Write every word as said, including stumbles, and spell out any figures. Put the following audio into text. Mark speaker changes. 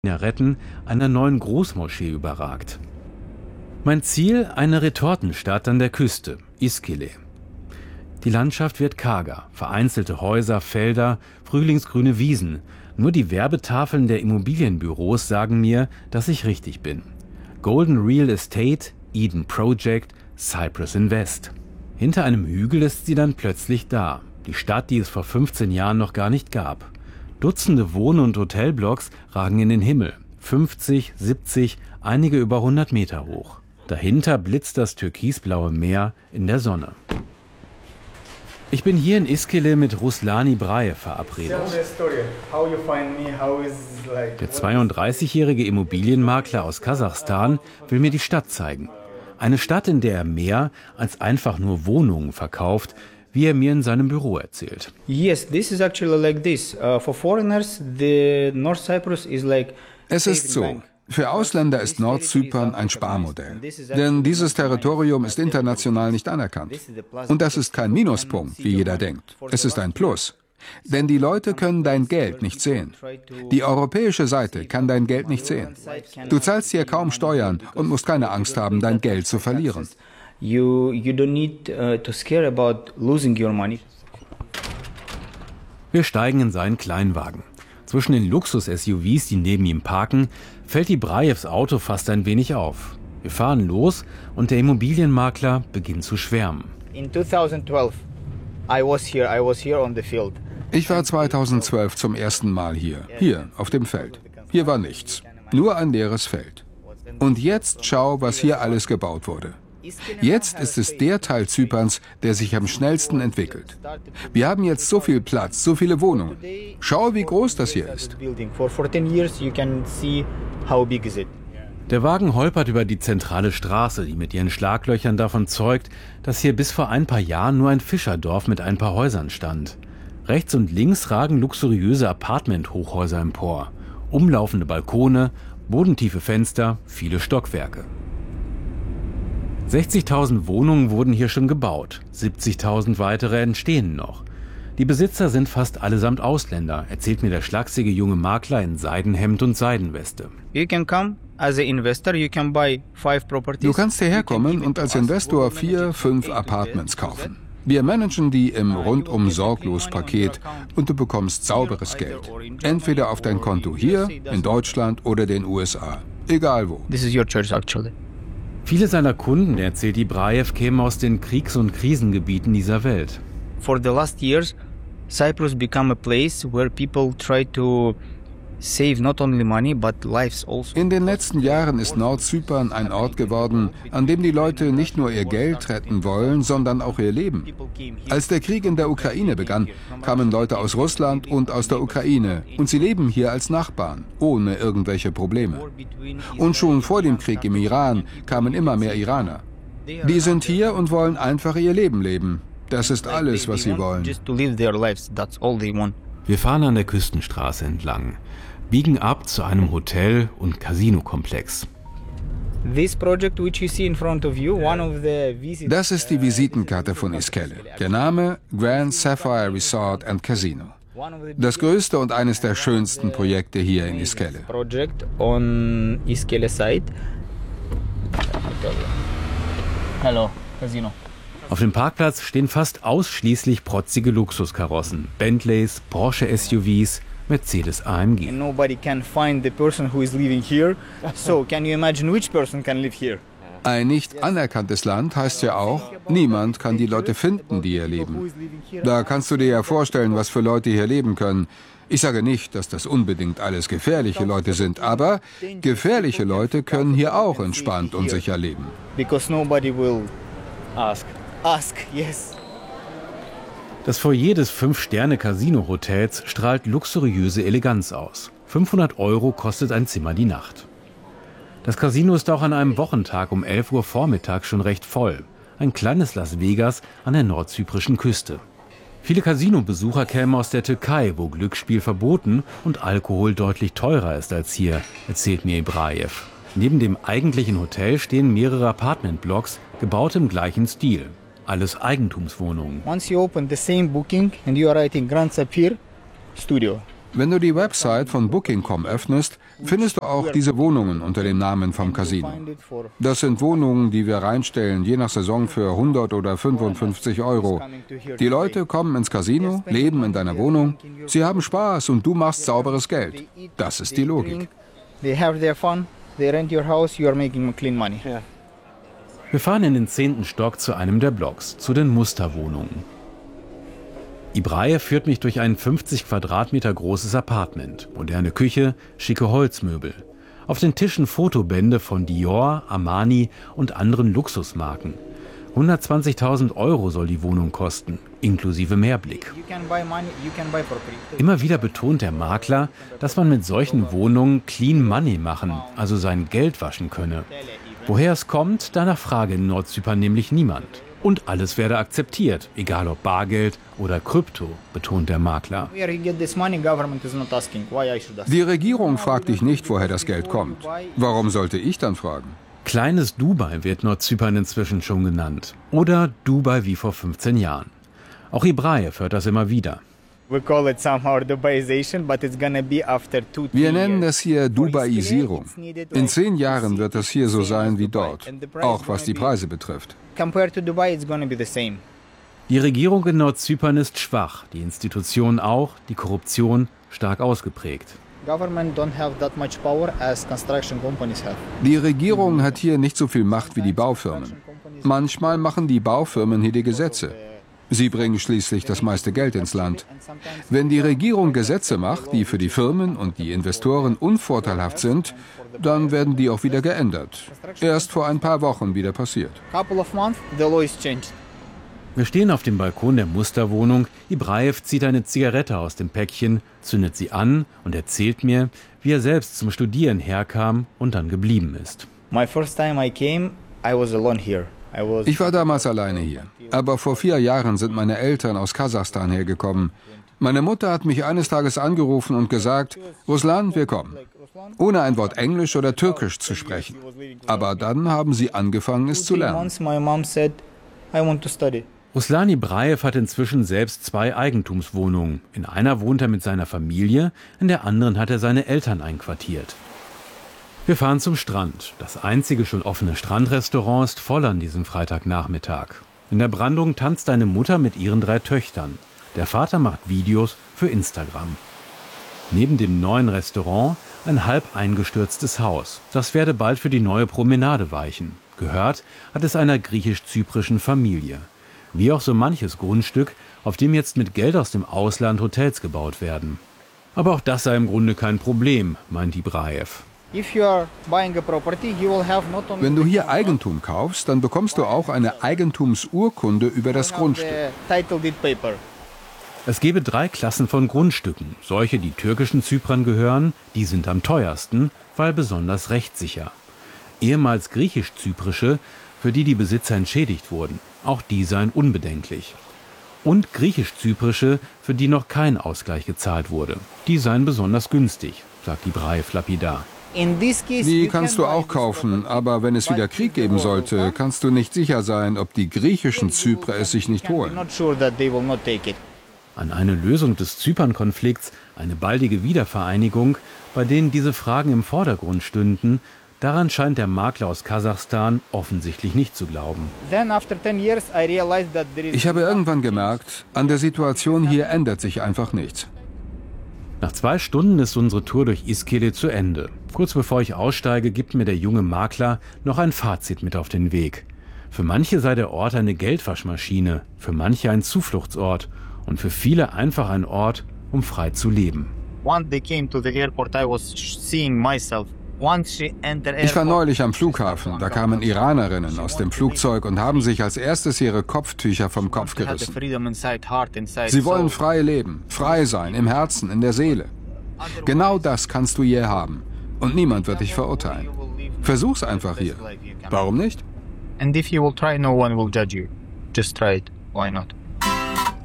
Speaker 1: Minaretten einer neuen Großmoschee überragt. Mein Ziel, eine Retortenstadt an der Küste, Iskele. Die Landschaft wird karger, vereinzelte Häuser, Felder, frühlingsgrüne Wiesen. Nur die Werbetafeln der Immobilienbüros sagen mir, dass ich richtig bin. Golden Real Estate, Eden Project, Cyprus Invest. Hinter einem Hügel ist sie dann plötzlich da. Die Stadt, die es vor fünfzehn Jahren noch gar nicht gab. Dutzende Wohn- und Hotelblocks ragen in den Himmel. fünfzig, siebzig, einige über hundert Meter hoch. Dahinter blitzt das türkisblaue Meer in der Sonne. Ich bin hier in Iskele mit Ruslan Ibraev verabredet. Der zweiunddreißigjährige Immobilienmakler aus Kasachstan will mir die Stadt zeigen. Eine Stadt, in der er mehr als einfach nur Wohnungen verkauft, wie er mir in seinem Büro erzählt.
Speaker 2: Yes, this is actually like this. Uh, for foreigners, the North Cyprus is like.
Speaker 3: Es ist so. Für Ausländer ist Nordzypern ein Sparmodell. Denn dieses Territorium ist international nicht anerkannt. Und das ist kein Minuspunkt, wie jeder denkt. Es ist ein Plus. Denn die Leute können dein Geld nicht sehen. Die europäische Seite kann dein Geld nicht sehen. Du zahlst hier kaum Steuern und musst keine Angst haben, dein Geld zu verlieren.
Speaker 2: You, you don't need uh, to scare about losing your money.
Speaker 1: Wir steigen in seinen Kleinwagen. Zwischen den Luxus-S U Vs, die neben ihm parken, fällt Ibraevs Auto fast ein wenig auf. Wir fahren los und der Immobilienmakler beginnt zu schwärmen.
Speaker 2: In twenty twelve, I was here. I was here on the field.
Speaker 3: Ich war zweitausendzwölf zum ersten Mal hier, hier auf dem Feld. Hier war nichts, nur ein leeres Feld. Und jetzt schau, was hier alles gebaut wurde. Jetzt ist es der Teil Zyperns, der sich am schnellsten entwickelt. Wir haben jetzt so viel Platz, so viele Wohnungen. Schau, wie groß das hier ist.
Speaker 1: Der Wagen holpert über die zentrale Straße, die mit ihren Schlaglöchern davon zeugt, dass hier bis vor ein paar Jahren nur ein Fischerdorf mit ein paar Häusern stand. Rechts und links ragen luxuriöse Apartment-Hochhäuser empor. Umlaufende Balkone, bodentiefe Fenster, viele Stockwerke. sechzigtausend Wohnungen wurden hier schon gebaut, siebzigtausend weitere entstehen noch. Die Besitzer sind fast allesamt Ausländer, erzählt mir der schlachsige junge Makler in Seidenhemd und Seidenweste.
Speaker 2: You can come as an investor, you can buy five properties.
Speaker 3: Du kannst hierher kommen und als Investor vier, fünf Apartments kaufen. Wir managen die im Rundum-Sorglos-Paket und du bekommst sauberes Geld. Entweder auf dein Konto hier, in Deutschland oder den U S A. Egal wo.
Speaker 2: This is your choice actually.
Speaker 1: Viele seiner Kunden, erzählt Ibraev, kämen aus den Kriegs- und Krisengebieten dieser Welt.
Speaker 2: For the last years, Cyprus became a place where people try to save not only money but lives also.
Speaker 3: In den letzten Jahren ist Nordzypern ein Ort geworden, an dem die Leute nicht nur ihr Geld retten wollen, sondern auch ihr Leben. Als der Krieg in der Ukraine begann, kamen Leute aus Russland und aus der Ukraine und sie leben hier als Nachbarn, ohne irgendwelche Probleme. Und schon vor dem Krieg im Iran kamen immer mehr Iraner. Die sind hier und wollen einfach ihr Leben leben. Das ist alles, was sie wollen.
Speaker 1: Wir fahren an der Küstenstraße entlang, biegen ab zu einem Hotel- und Casinokomplex.
Speaker 3: Das ist die Visitenkarte von Iskele. Der Name Grand Sapphire Resort and Casino. Das größte und eines der schönsten Projekte hier in Iskele.
Speaker 2: Hello, Casino.
Speaker 1: Auf dem Parkplatz stehen fast ausschließlich protzige Luxuskarossen, Bentleys, Porsche S U Vs, Mercedes A M G.
Speaker 2: And nobody can find the person who is living here. So, can you imagine which person can live here?
Speaker 3: Ein nicht anerkanntes Land heißt ja auch, niemand kann die Leute finden, die hier leben. Da kannst du dir ja vorstellen, was für Leute hier leben können. Ich sage nicht, dass das unbedingt alles gefährliche Leute sind, aber gefährliche Leute können hier auch entspannt und sicher leben.
Speaker 2: Because nobody will ask. Ask, yes.
Speaker 1: Das Foyer des Fünf-Sterne-Casino-Hotels strahlt luxuriöse Eleganz aus. fünfhundert Euro kostet ein Zimmer die Nacht. Das Casino ist auch an einem Wochentag um elf Uhr vormittags schon recht voll. Ein kleines Las Vegas an der nordzyprischen Küste. Viele Casino-Besucher kämen aus der Türkei, wo Glücksspiel verboten und Alkohol deutlich teurer ist als hier, erzählt mir Ibraev. Neben dem eigentlichen Hotel stehen mehrere Apartmentblocks, gebaut im gleichen Stil. Alles Eigentumswohnungen.
Speaker 2: Once you open the same booking and you are writing Grand Sapphire Studio.
Speaker 3: Wenn du die Website von Booking Punkt com öffnest, findest du auch diese Wohnungen unter dem Namen vom Casino. Das sind Wohnungen, die wir reinstellen, je nach Saison für hundert oder fünfundfünfzig Euro. Die Leute kommen ins Casino, leben in deiner Wohnung, sie haben Spaß und du machst sauberes Geld. Das ist die Logik.
Speaker 2: They have their fun, they rent your house, you are making clean money.
Speaker 1: Wir fahren in den zehnten Stock zu einem der Blocks, zu den Musterwohnungen. Ibraev führt mich durch ein fünfzig Quadratmeter großes Apartment, moderne Küche, schicke Holzmöbel. Auf den Tischen Fotobände von Dior, Armani und anderen Luxusmarken. hundertzwanzigtausend Euro soll die Wohnung kosten, inklusive Mehrblick. Immer wieder betont der Makler, dass man mit solchen Wohnungen Clean Money machen, also sein Geld waschen könne. Woher es kommt, danach frage in Nordzypern nämlich niemand. Und alles werde akzeptiert, egal ob Bargeld oder Krypto, betont der Makler.
Speaker 3: Die Regierung fragt dich nicht, woher das Geld kommt. Warum sollte ich dann fragen?
Speaker 1: Kleines Dubai wird Nordzypern inzwischen schon genannt. Oder Dubai wie vor fünfzehn Jahren. Auch Ibraev hört das immer wieder.
Speaker 3: Wir nennen das hier Dubaisierung. In zehn Jahren wird das hier so sein wie dort, auch was die Preise betrifft.
Speaker 1: Die Regierung in Nordzypern ist schwach, die Institutionen auch, die Korruption stark ausgeprägt.
Speaker 3: Die Regierung hat hier nicht so viel Macht wie die Baufirmen. Manchmal machen die Baufirmen hier die Gesetze. Sie bringen schließlich das meiste Geld ins Land. Wenn die Regierung Gesetze macht, die für die Firmen und die Investoren unvorteilhaft sind, dann werden die auch wieder geändert. Erst vor ein paar Wochen wieder passiert.
Speaker 1: Wir stehen auf dem Balkon der Musterwohnung. Ibraev zieht eine Zigarette aus dem Päckchen, zündet sie an und erzählt mir, wie er selbst zum Studieren herkam und dann geblieben ist.
Speaker 2: My first time I came, I was alone here.
Speaker 3: Ich war damals alleine hier. Aber vor vier Jahren sind meine Eltern aus Kasachstan hergekommen. Meine Mutter hat mich eines Tages angerufen und gesagt, Ruslan, wir kommen. Ohne ein Wort Englisch oder Türkisch zu sprechen. Aber dann haben sie angefangen, es zu lernen.
Speaker 1: Ruslan Ibraev hat inzwischen selbst zwei Eigentumswohnungen. In einer wohnt er mit seiner Familie, in der anderen hat er seine Eltern einquartiert. Wir fahren zum Strand. Das einzige schon offene Strandrestaurant ist voll an diesem Freitagnachmittag. In der Brandung tanzt eine Mutter mit ihren drei Töchtern. Der Vater macht Videos für Instagram. Neben dem neuen Restaurant ein halb eingestürztes Haus. Das werde bald für die neue Promenade weichen. Gehört hat es einer griechisch-zyprischen Familie. Wie auch so manches Grundstück, auf dem jetzt mit Geld aus dem Ausland Hotels gebaut werden. Aber auch das sei im Grunde kein Problem, meint Ibraev.
Speaker 3: Wenn du hier Eigentum kaufst, dann bekommst du auch eine Eigentumsurkunde über das Grundstück.
Speaker 1: Es gebe drei Klassen von Grundstücken. Solche, die türkischen Zyprern gehören, die sind am teuersten, weil besonders rechtssicher. Ehemals griechisch-zyprische, für die die Besitzer entschädigt wurden. Auch die seien unbedenklich. Und griechisch-zyprische, für die noch kein Ausgleich gezahlt wurde. Die seien besonders günstig, sagt Ibraev lapidar.
Speaker 3: Die kannst du auch kaufen, aber wenn es wieder Krieg geben sollte, kannst du nicht sicher sein, ob die griechischen Zyprer es sich nicht holen.
Speaker 1: An eine Lösung des Zypern-Konflikts, eine baldige Wiedervereinigung, bei denen diese Fragen im Vordergrund stünden, daran scheint der Makler aus Kasachstan offensichtlich nicht zu glauben.
Speaker 3: Ich habe irgendwann gemerkt, an der Situation hier ändert sich einfach nichts.
Speaker 1: Nach zwei Stunden ist unsere Tour durch Iskele zu Ende. Kurz bevor ich aussteige, gibt mir der junge Makler noch ein Fazit mit auf den Weg. Für manche sei der Ort eine Geldwaschmaschine, für manche ein Zufluchtsort und für viele einfach ein Ort, um frei zu leben.
Speaker 3: Ich war neulich am Flughafen, da kamen Iranerinnen aus dem Flugzeug und haben sich als erstes ihre Kopftücher vom Kopf gerissen. Sie wollen frei leben, frei sein, im Herzen, in der Seele. Genau das kannst du hier haben und niemand wird dich verurteilen. Versuch's einfach hier. Warum nicht?
Speaker 2: And if you will try, no one will judge you. Just try it. Why not?